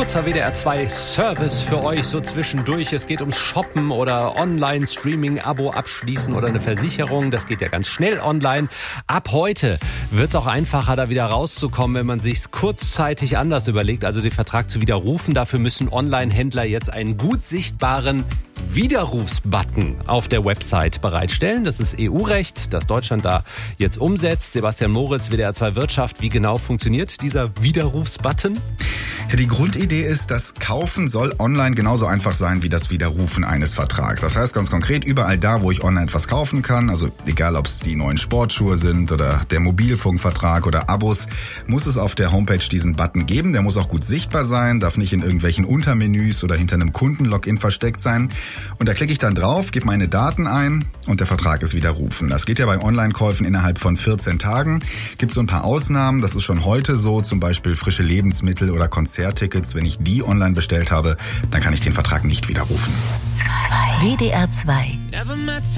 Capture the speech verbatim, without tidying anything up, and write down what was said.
Kurzer W D R zwei Service für euch so zwischendurch. Es geht ums Shoppen oder Online-Streaming-Abo abschließen oder eine Versicherung. Das geht ja ganz schnell online. Ab heute wird es auch einfacher, da wieder rauszukommen, wenn man sich kurzzeitig anders überlegt, also den Vertrag zu widerrufen. Dafür müssen Online-Händler jetzt einen gut sichtbaren Widerrufsbutton auf der Website bereitstellen. Das ist E U-Recht, das Deutschland da jetzt umsetzt. Sebastian Moritz, W D R zwei Wirtschaft. Wie genau funktioniert dieser Widerrufsbutton? Ja, die Grundidee ist, das Kaufen soll online genauso einfach sein wie das Widerrufen eines Vertrags. Das heißt ganz konkret, überall da, wo ich online etwas kaufen kann, also egal ob es die neuen Sportschuhe sind oder der Mobilfunkvertrag oder Abos, muss es auf der Homepage diesen Button geben. Der muss auch gut sichtbar sein, darf nicht in irgendwelchen Untermenüs oder hinter einem Kundenlogin versteckt sein. Und da klicke ich dann drauf, gebe meine Daten ein und der Vertrag ist widerrufen. Das geht ja bei Online-Käufen innerhalb von vierzehn Tagen. Gibt so ein paar Ausnahmen, das ist schon heute so, zum Beispiel frische Lebensmittel oder Konzerttickets. Wenn ich die online bestellt habe, dann kann ich den Vertrag nicht widerrufen. W D R zwei